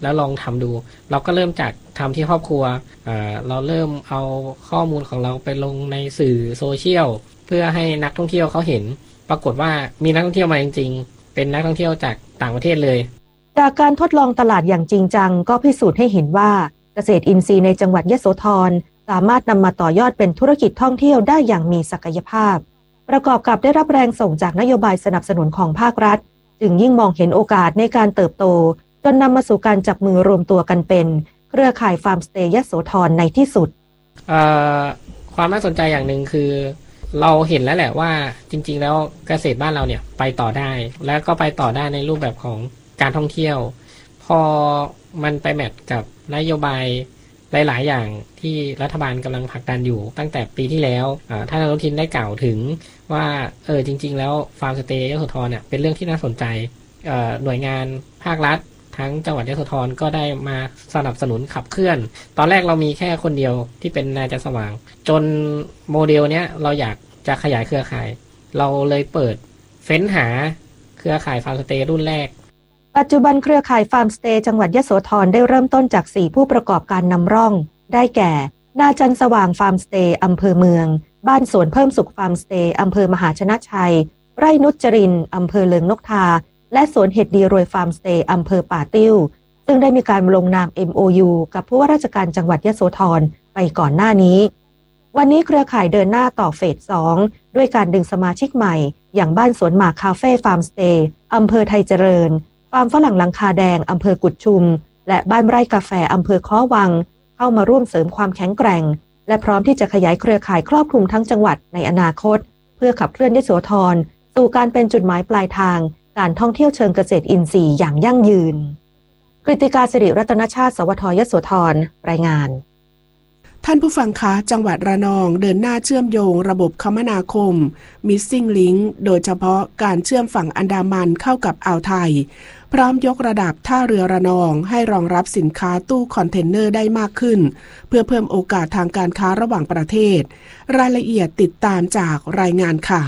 แล้วลองทำดูเราก็เริ่มจากทำที่ครอบครัวเราเริ่มเอาข้อมูลของเราไปลงในสื่อโซเชียลเพื่อให้นักท่องเที่ยวเขาเห็นปรากฏว่ามีนักท่องเที่ยวมาจริงๆเป็นนักท่องเที่ยวจากต่างประเทศเลยจากการทดลองตลาดอย่างจริงจังก็พิสูจน์ให้เห็นว่าเกษตรอินทรีย์ในจังหวัดยโสธรสามารถนำมาต่อยอดเป็นธุรกิจท่องเที่ยวได้อย่างมีศักยภาพประกอบกับได้รับแรงส่งจากนโยบายสนับสนุนของภาครัฐจึงยิ่งมองเห็นโอกาสในการเติบโตจนนำมาสู่การจับมือรวมตัวกันเป็นเครือข่ายฟาร์มสเตย์ยโสธรในที่สุดความน่าสนใจอย่างหนึ่งคือเราเห็นแล้วแหละว่าจริงๆแล้วเกษตรบ้านเราเนี่ยไปต่อได้แล้วก็ไปต่อได้ในรูปแบบของการท่องเที่ยวพอมันไปแมทกับนโยบายหลายๆอย่างที่รัฐบาลกำลังผลักดันอยู่ตั้งแต่ปีที่แล้วท่านอนุทินได้กล่าวถึงว่าจริงๆแล้วฟาร์มสเตย์ยโสธรเนี่ยเป็นเรื่องที่น่าสนใจหน่วยงานภาครัฐทั้งจังหวัดยโสธรก็ได้มาสนับสนุนขับเคลื่อนตอนแรกเรามีแค่คนเดียวที่เป็นนายจันทร์สว่างจนโมเดลเนี้ยเราอยากจะขยายเครือข่ายเราเลยเปิดเฟ้นหาเครือข่ายฟาร์มสเตย์รุ่นแรกปัจจุบันเครือข่ายฟาร์มสเตย์จังหวัดยโสธรได้เริ่มต้นจาก4ผู้ประกอบการนำร่องได้แก่นาจันทร์สว่างฟาร์มสเตย์อำเภอเมืองบ้านสวนเพิ่มสุขฟาร์มสเตย์อำเภอมหาชนะชัยไร่นุชจรินทร์อำเภอเลิงนกทาและสวนเห็ดดีรวยฟาร์มสเตย์อำเภอป่าติ้วซึ่งได้มีการลงนาม MOU กับผู้ว่าราชการจังหวัดยโสธรไปก่อนหน้านี้วันนี้เครือข่ายเดินหน้าต่อเฟส 2ด้วยการดึงสมาชิกใหม่อย่างบ้านสวนหมากคาเฟ่ฟาร์มสเตย์อำเภอไทยเจริญฟาร์มฝรั่งหลังคาแดงอำเภอกุดชุมและบ้านไร่กาแฟอำเภอค้อวังเข้ามาร่วมเสริมความแข็งแกร่งและพร้อมที่จะขยายเครือข่ายครอบคลุมทั้งจังหวัดในอนาคตเพื่อขับเคลื่อนยโสธรสู่การเป็นจุดหมายปลายทางการท่องเที่ยวเชิงเกษตรอินทรีย์อย่างยั่งยืนกฤติกาสิริรัตนชาติสวทยโสธรรายงานท่านผู้ฟังคะจังหวัดระนองเดินหน้าเชื่อมโยงระบบคมนาคม Missing Link โดยเฉพาะการเชื่อมฝั่งอันดามันเข้ากับอ่าวไทยพร้อมยกระดับท่าเรือระนองให้รองรับสินค้าตู้คอนเทนเนอร์ได้มากขึ้นเพื่อเพิ่มโอกาสทางการค้าระหว่างประเทศรายละเอียดติดตามจากรายงานค่ะ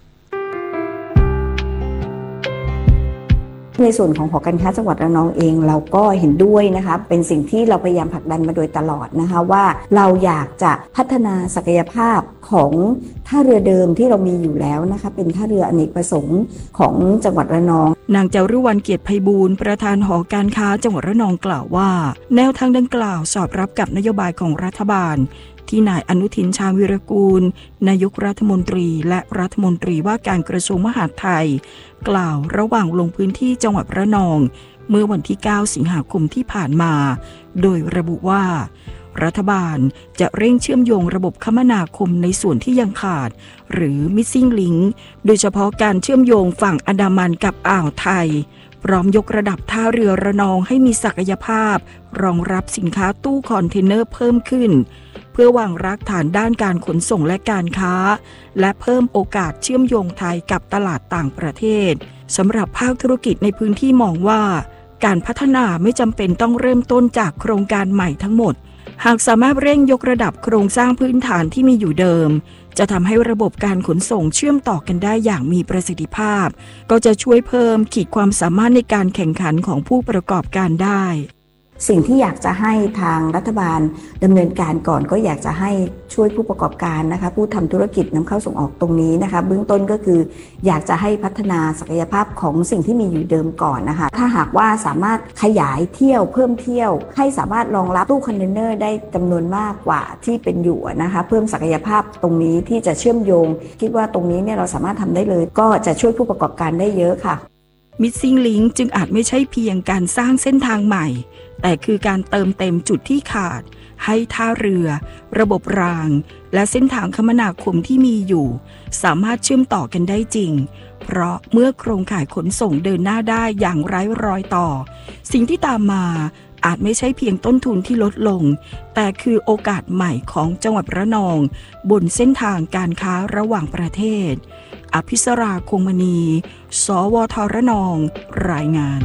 ในส่วนของหอการค้าจังหวัดระนองเองเราก็เห็นด้วยนะคะเป็นสิ่งที่เราพยายามผลักดันมาโดยตลอดนะคะว่าเราอยากจะพัฒนาศักยภาพของท่าเรือเดิมที่เรามีอยู่แล้วนะคะเป็นท่าเรืออเนกประสงค์ของจังหวัดระนองนางจารุวรรณเกียรติไพบูลย์ประธานหอการค้าจังหวัดระนองกล่าวว่าแนวทางดังกล่าวสอดรับกับนโยบายของรัฐบาลที่นายอนุทินชาญวิรากูลนายกรัฐมนตรีและรัฐมนตรีว่าการกระทรวงมหาดไทยกล่าวระหว่างลงพื้นที่จังหวัดระนองเมื่อวันที่9สิงหาคมที่ผ่านมาโดยระบุว่ารัฐบาลจะเร่งเชื่อมโยงระบบคมนาคมในส่วนที่ยังขาดหรือ Missing Link โดยเฉพาะการเชื่อมโยงฝั่งอันดามันกับอ่าวไทยพร้อมยกระดับท่าเรือระนองให้มีศักยภาพรองรับสินค้าตู้คอนเทนเนอร์เพิ่มขึ้นเพื่อวางรากฐานด้านการขนส่งและการค้าและเพิ่มโอกาสเชื่อมโยงไทยกับตลาดต่างประเทศสำหรับภาคธุรกิจในพื้นที่มองว่าการพัฒนาไม่จำเป็นต้องเริ่มต้นจากโครงการใหม่ทั้งหมดหากสามารถเร่งยกระดับโครงสร้างพื้นฐานที่มีอยู่เดิมจะทำให้ระบบการขนส่งเชื่อมต่อกันได้อย่างมีประสิทธิภาพก็จะช่วยเพิ่มขีดความสามารถในการแข่งขันของผู้ประกอบการได้สิ่งที่อยากจะให้ทางรัฐบาลดำเนินการก่อนก็อยากจะให้ช่วยผู้ประกอบการนะคะผู้ทำธุรกิจนำเข้าส่งออกตรงนี้นะคะเบื้องต้นก็คืออยากจะให้พัฒนาศักยภาพของสิ่งที่มีอยู่เดิมก่อนนะคะถ้าหากว่าสามารถขยายเที่ยวเพิ่มเที่ยวให้สามารถรองรับตู้คอนเทนเนอร์ได้จำนวนมากกว่าที่เป็นอยู่นะคะเพิ่มศักยภาพตรงนี้ที่จะเชื่อมโยงคิดว่าตรงนี้เนี่ยเราสามารถทำได้เลยก็จะช่วยผู้ประกอบการได้เยอะค่ะ Missing Link จึงอาจไม่ใช่เพียงการสร้างเส้นทางใหม่แต่คือการเติมเต็มจุดที่ขาดให้ท่าเรือระบบรางและเส้นทางคมนาคมที่มีอยู่สามารถเชื่อมต่อกันได้จริงเพราะเมื่อโครงข่ายขนส่งเดินหน้าได้อย่างไร้รอยต่อสิ่งที่ตามมาอาจไม่ใช่เพียงต้นทุนที่ลดลงแต่คือโอกาสใหม่ของจังหวัดระนองบนเส้นทางการค้าระหว่างประเทศอภิสราคงมณีสวทระนองรายงาน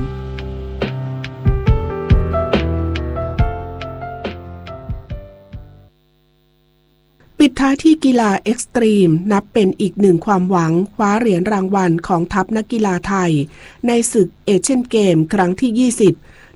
ปิดท้ายที่กีฬาเอ็กซ์ตรีมนับเป็นอีกหนึ่งความหวังคว้าเหรียญรางวัลของทัพนักกีฬาไทยในศึกเอเชียนเกมครั้งที่20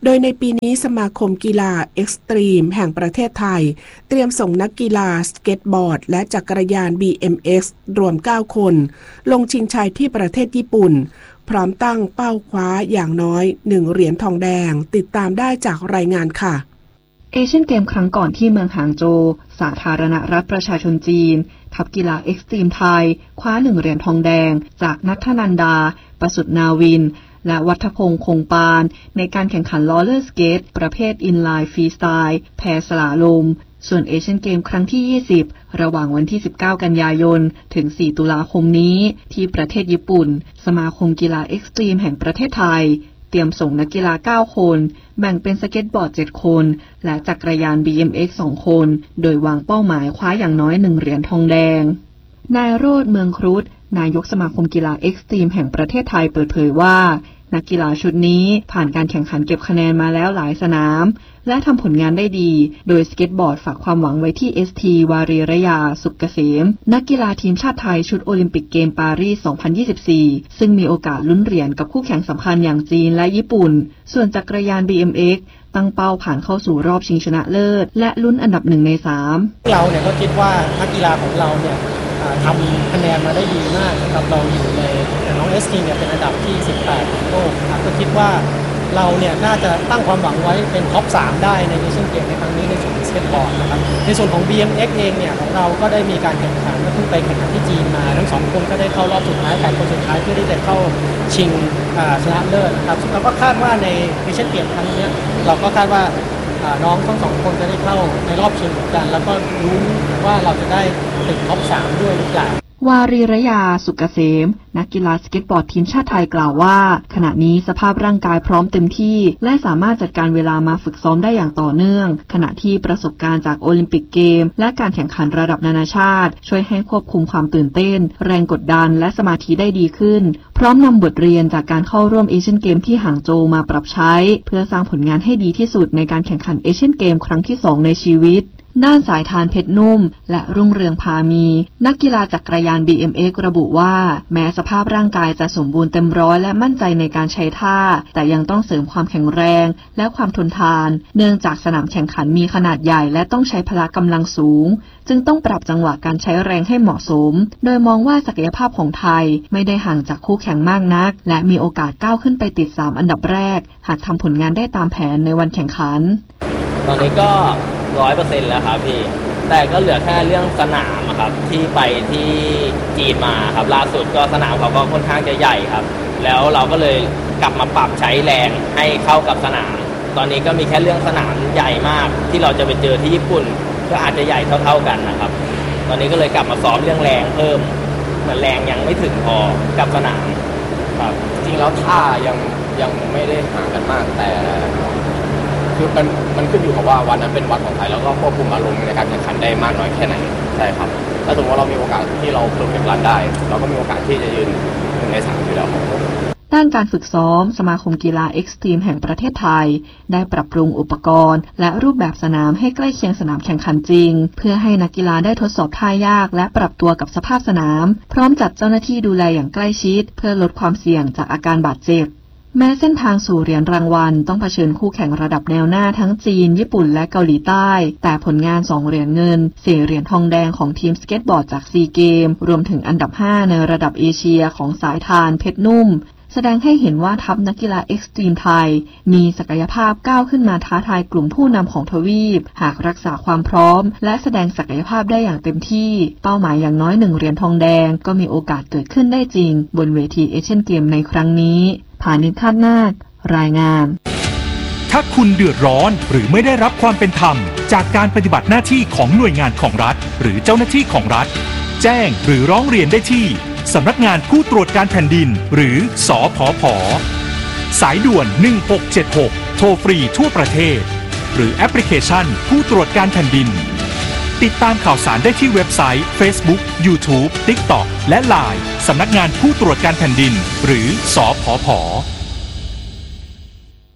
โดยในปีนี้สมาคมกีฬาเอ็กซ์ตรีมแห่งประเทศไทยเตรียมส่งนักกีฬาสเก็ตบอร์ดและจักรยาน BMX รวม9คนลงชิงชัยที่ประเทศญี่ปุ่นพร้อมตั้งเป้าคว้าอย่างน้อย1เหรียญทองแดงติดตามได้จากรายงานค่ะเอเชียนเกมครั้งก่อนที่เมืองหางโจวสาธารณรัฐประชาชนจีนทัพกีฬาเอ็กซ์ตรีมไทยคว้า1เหรียญทองแดงจากณัฐนันดาประสุทธนาวินและวัฒพงษ์คงปานในการแข่งขันลอเลอร์สเกตประเภทอินไลน์ฟรีสไตล์แพสลาลมส่วนเอเชียนเกมครั้งที่20ระหว่างวันที่19กันยายนถึง4ตุลาคมนี้ที่ประเทศญี่ปุ่นสมาคมกีฬาเอ็กซ์ตรีมแห่งประเทศไทยเตรียมส่งนักกีฬา9คนแบ่งเป็นสเก็ตบอร์ด7คนและจักรยาน BMX 2คนโดยวางเป้าหมายคว้าอย่างน้อย1เหรียญทองแดงนายโรจน์เมืองครุฑนายกสมาคมกีฬาเอ็กซ์ตรีมแห่งประเทศไทยเปิดเผยว่านักกีฬาชุดนี้ผ่านการแข่งขันเก็บคะแนนมาแล้วหลายสนามและทำผลงานได้ดีโดยสเก็ตบอร์ดฝากความหวังไว้ที่ ST วารีระยาสุกเกษมนักกีฬาทีมชาติไทยชุดโอลิมปิกเกมปารีส 2024 ซึ่งมีโอกาสลุ้นเหรียญกับคู่แข่งสำคัญอย่างจีนและญี่ปุ่นส่วนจักรยาน BMX ตั้งเป้าผ่านเข้าสู่รอบชิงชนะเลิศและลุ้นอันดับ1ใน3 เราเนี่ยก็คิดว่านักกีฬาของเราเนี่ยทำคะแนนมาได้ดีมากนะครับเราอยู่ในน้องเอสทีเนี่ยเป็นอันดับที่18ของโลกครับก็คิดว่าเราเนี่ยน่าจะตั้งความหวังไว้เป็นท็อป3ได้ในเอเชียนเกมในครั้งนี้ในส่วนของสเก็ตบอร์ดนะครับในส่วนของ BMX เองเนี่ยของเราก็ได้มีการแข่งขันเพิ่งไปแข่งขันที่จีนมาทั้ง2คนก็ได้เข้ารอบสุดท้าย8คนสุดท้ายเพื่อที่จะเข้าชิงชนะเลิศนะครับซึ่งเราก็คาดว่าในเอเชียนเกมครั้งนี้เราก็คาดว่าน้องทั้ง2คนจะได้เข้าในรอบชิงเหมือนกันแล้วก็รู้ว่าเราจะได้ติดท็อป3ด้วยหรือเปล่าวารีระยาสุกเกษมนักกีฬาสเก็ตบอร์ดทีมชาติไทยกล่าวว่าขณะนี้สภาพร่างกายพร้อมเต็มที่และสามารถจัดการเวลามาฝึกซ้อมได้อย่างต่อเนื่องขณะที่ประสบการณ์จากโอลิมปิกเกมและการแข่งขันระดับนานาชาติช่วยให้ควบคุมความตื่นเต้นแรงกดดันและสมาธิได้ดีขึ้นพร้อมนำบทเรียนจากการเข้าร่วมเอเชียนเกมที่หางโจวมาปรับใช้เพื่อสร้างผลงานให้ดีที่สุดในการแข่งขันเอเชียนเกมครั้งที่2ในชีวิตด้านสายทานเพชรนุ่มและรุ่งเรืองพามีนักกีฬาจักรยาน BMX ระบุว่าแม้สภาพร่างกายจะสมบูรณ์เต็มร้อยและมั่นใจในการใช้ท่าแต่ยังต้องเสริมความแข็งแรงและความทนทานเนื่องจากสนามแข่งขันมีขนาดใหญ่และต้องใช้พละกำลังสูงจึงต้องปรับจังหวะการใช้แรงให้เหมาะสมโดยมองว่าศักยภาพของไทยไม่ได้ห่างจากคู่แข่งมากนักและมีโอกาสก้าวขึ้นไปติด3อันดับแรกหากทำผลงานได้ตามแผนในวันแข่งขันตอนนี้ก็100% แล้วครับพี่แต่ก็เหลือแค่เรื่องสนามครับที่ไปที่จีนมาครับล่าสุดก็สนามเขาก็ค่อนข้างจะใหญ่ครับแล้วเราก็เลยกลับมาปรับใช้แรงให้เข้ากับสนามตอนนี้ก็มีแค่เรื่องสนามใหญ่มากที่เราจะไปเจอที่ญี่ปุ่นก็อาจจะใหญ่เท่ากันนะครับตอนนี้ก็เลยกลับมาซ้อมเรื่องแรงเพิ่มเหมือนแรงยังไม่ถึงพอกับสนามครับจริงแล้วท่ายังไม่ได้ห่างกันมากแต่คือมันขึ้นอยู่กับว่าวันนั้นเป็นวันของใครแล้วก็ควบคุมอารมณ์ในการแข่งขันได้มากน้อยแค่ไหนใช่ครับถ้าสมมติว่าเรามีโอกาสที่เราเพิ่มเก็บรันได้เราก็มีโอกาสที่จะยืน1 ใน 3อยู่แล้วครับด้านการฝึกซ้อมสมาคมกีฬาเอ็กซ์ตรีมแห่งประเทศไทยได้ปรับปรุงอุปกรณ์และรูปแบบสนามให้ใกล้เคียงสนามแข่งขันจริงเพื่อให้นักกีฬาได้ทดสอบท่ายากและปรับตัวกับสภาพสนามพร้อมจัดเจ้าหน้าที่ดูแลอย่างใกล้ชิดเพื่อลดความเสี่ยงจากอาการบาดเจ็บแม้เส้นทางสู่เหรียญรางวัลต้องเผชิญคู่แข่งระดับแนวหน้าทั้งจีนญี่ปุ่นและเกาหลีใต้แต่ผลงาน2เหรียญเงิน4เหรียญทองแดงของทีมสเก็ตบอร์ดจากซีเกมรวมถึงอันดับ5ในระดับเอเชียของสายทานเพชรนุ่มแสดงให้เห็นว่าทัพนักกีฬาเอ็กซ์ตรีมไทยมีศักยภาพก้าวขึ้นมาท้าทายกลุ่มผู้นำของทวีปหากรักษาความพร้อมและแสดงศักยภาพได้อย่างเต็มที่เป้าหมายอย่างน้อย1เหรียญทองแดงก็มีโอกาสเกิดขึ้นได้จริงบนเวทีเอเชียนเกมในครั้งนี้ผานิช คาดนาครายงานถ้าคุณเดือดร้อนหรือไม่ได้รับความเป็นธรรมจากการปฏิบัติหน้าที่ของหน่วยงานของรัฐหรือเจ้าหน้าที่ของรัฐแจ้งหรือร้องเรียนได้ที่สำนักงานผู้ตรวจการแผ่นดินหรือสผผ.สายด่วน1676โทรฟรีทั่วประเทศหรือแอปพลิเคชันผู้ตรวจการแผ่นดินติดตามข่าวสารได้ที่เว็บไซต์ Facebook YouTube TikTok และ LINE สำนักงานผู้ตรวจการแผ่นดินหรือสผผ.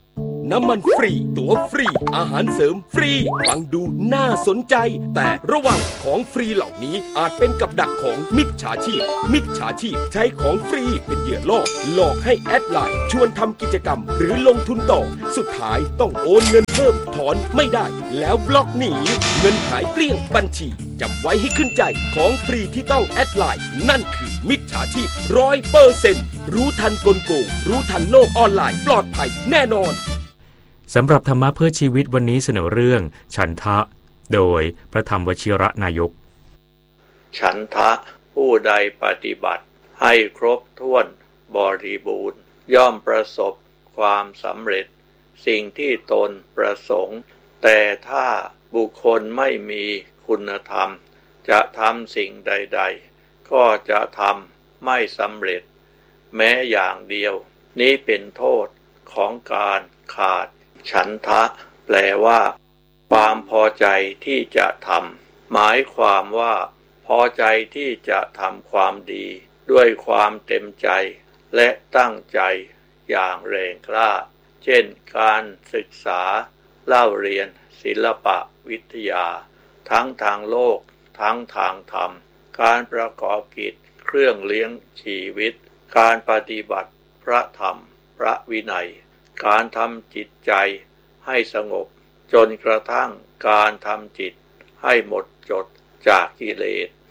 น้ำมันฟรีตั๋วฟรีอาหารเสริมฟรีฟังดูน่าสนใจแต่ระวังของฟรีเหล่านี้อาจเป็นกับดักของมิจฉาชีพใช้ของฟรีเป็นเหยื่อล่อหลอกให้แอดไลน์ชวนทำกิจกรรมหรือลงทุนต่อสุดท้ายต้องโอนเงินเพิ่มถอนไม่ได้แล้วบล็อกหนีเงินหายเกลี้ยงบัญชีจำไว้ให้ขึ้นใจของฟรีที่ต้องแอดไลน์นั่นคือมิจฉาชีพ 100% รู้ทันกลโกงรู้ทันโลกออนไลน์ปลอดภัยแน่นอนสำหรับธรรมะเพื่อชีวิตวันนี้เสนอเรื่องฉันทะโดยพระธรรมวชิระนายกฉันทะผู้ใดปฏิบัติให้ครบถ้วนบริบูรณ์ย่อมประสบความสำเร็จสิ่งที่ตนประสงค์แต่ถ้าบุคคลไม่มีคุณธรรมจะทำสิ่งใดๆก็จะทำไม่สำเร็จแม้อย่างเดียวนี้เป็นโทษของการขาดฉันทะแปลว่าความพอใจที่จะทำหมายความว่าพอใจที่จะทำความดีด้วยความเต็มใจและตั้งใจอย่างแรงกล้าเช่นการศึกษาเล่าเรียนศิลปะวิทยาทั้งทางโลกทั้งทางธรรมการประกอบกิจเครื่องเลี้ยงชีวิตการปฏิบัติพระธรรมพระวินัยการทำจิตใจให้สงบจนกระทั่งการทำจิตให้หมดจดจากกิเลส